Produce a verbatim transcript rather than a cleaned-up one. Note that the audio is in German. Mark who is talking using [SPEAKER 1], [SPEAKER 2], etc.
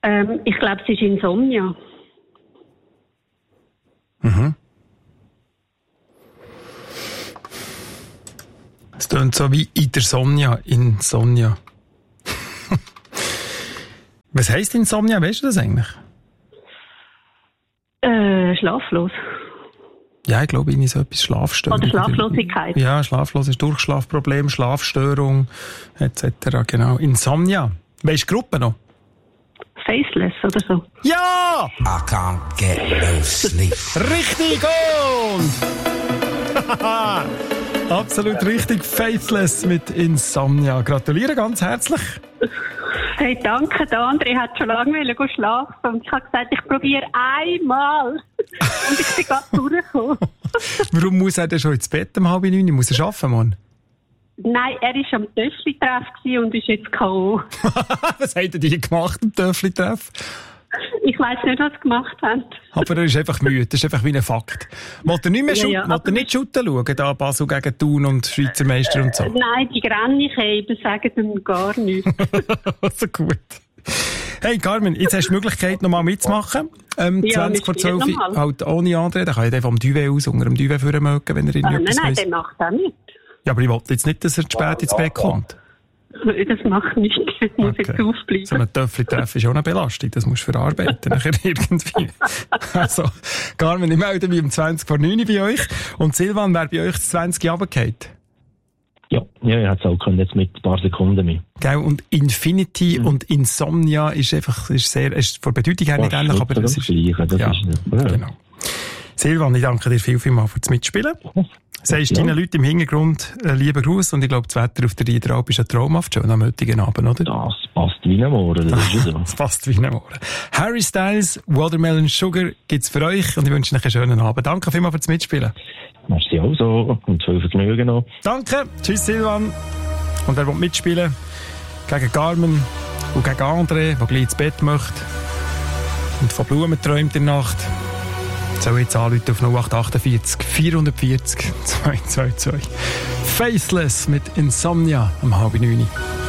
[SPEAKER 1] Ähm, ich glaube, es ist Insomnia.
[SPEAKER 2] Mhm. Es klingt so wie in der Sonja, Insomnia. Was heisst Insomnia? Weißt du das eigentlich?
[SPEAKER 1] Äh, schlaflos.
[SPEAKER 2] Ja, ich glaube, ich so etwas Schlafstörung.
[SPEAKER 1] Oder Schlaflosigkeit.
[SPEAKER 2] Ja, Schlafloses Durchschlafproblem, Schlafstörung, et cetera. Genau. Insomnia. Weisst du die Gruppe noch?
[SPEAKER 1] Faceless oder so.
[SPEAKER 2] Ja!
[SPEAKER 3] I can't get no sleep.
[SPEAKER 2] Richtig und absolut richtig. Faithless mit Insomnia. Gratuliere ganz herzlich.
[SPEAKER 1] Hey, danke. Der andere hat schon lange wollen schlafen und ich habe gesagt, ich probiere einmal. Und ich bin gerade durchgekommen.
[SPEAKER 2] Warum muss er denn schon ins Bett um halb neun? Muss er arbeiten, Mann?
[SPEAKER 1] Nein, er war am Töffli-Treff und ist jetzt K O
[SPEAKER 2] Was habt ihr die gemacht am Töffli-Treff?
[SPEAKER 1] Ich weiss nicht, was sie gemacht haben.
[SPEAKER 2] Aber er ist einfach müde. Das ist einfach wie ein Fakt. Wollt ihr nicht mehr
[SPEAKER 1] Ja,
[SPEAKER 2] schut-
[SPEAKER 1] ja,
[SPEAKER 2] wollt ihr nicht shooten schauen? Da Basel gegen Thun und Schweizer Meister und so.
[SPEAKER 1] Äh, nein, die Grennicheben sagen ihm gar nichts.
[SPEAKER 2] So gut. Hey Carmen, jetzt hast du die Möglichkeit, nochmal mitzumachen. Ähm,
[SPEAKER 1] Ja,
[SPEAKER 2] zwanzig vor
[SPEAKER 1] wir spielen
[SPEAKER 2] zwölf,
[SPEAKER 1] nochmal.
[SPEAKER 2] halt ohne André. Dann kann ich den vom Duvet aus, unter dem Duvet führen mögen, wenn er irgendwie
[SPEAKER 1] Ah, nein,
[SPEAKER 2] etwas
[SPEAKER 1] nein,
[SPEAKER 2] weiss.
[SPEAKER 1] der macht auch nicht.
[SPEAKER 2] Ja, aber ich wollte jetzt nicht, dass er zu spät ins Bett kommt.
[SPEAKER 1] Das macht nichts. Ich muss
[SPEAKER 2] Okay.
[SPEAKER 1] jetzt aufbleiben.
[SPEAKER 2] So ein Töffli-Treff ist auch eine Belastung. Das musst du verarbeiten, nachher irgendwie. Also, Carmen, ich melde mich um zwanzig vor neun bei euch. Und Silvan, wer bei euch zu zwanzig runtergefallen?
[SPEAKER 4] Ja, ja, ich hätte es auch können, jetzt mit ein paar Sekunden mehr.
[SPEAKER 2] Gell? Und Infinity
[SPEAKER 4] Mhm.
[SPEAKER 2] und Insomnia ist einfach, ist sehr, ist von der Bedeutung her nicht
[SPEAKER 4] Fast
[SPEAKER 2] ähnlich, aber das
[SPEAKER 4] das
[SPEAKER 2] ist,
[SPEAKER 4] Gleiche, das
[SPEAKER 2] ja,
[SPEAKER 4] ist, ja.
[SPEAKER 2] genau. Silvan, ich danke dir viel, viel mal fürs Mitspielen. Sagst
[SPEAKER 4] Ja.
[SPEAKER 2] deinen Leuten im Hintergrund einen lieben Gruß und ich glaube, das Wetter auf der Riederalp ist ja traumhaft schon am heutigen Abend, oder?
[SPEAKER 4] Das passt wie ein Morgen, das ist ja so.
[SPEAKER 2] Das passt wie ein Ohren. Harry Styles, Watermelon Sugar gibt's für euch und ich wünsche euch einen schönen Abend. Danke vielmals fürs Mitspielen.
[SPEAKER 4] Merci auch so und viel Vergnügen noch.
[SPEAKER 2] Danke. Tschüss, Silvan. Und wer will mitspielen? Gegen Carmen und gegen André, der gleich ins Bett möchte und von Blumen träumt in der Nacht, soll jetzt anrufen auf null acht acht vier vier vier zwei zwei zwei. Faceless mit Insomnia um halb neun.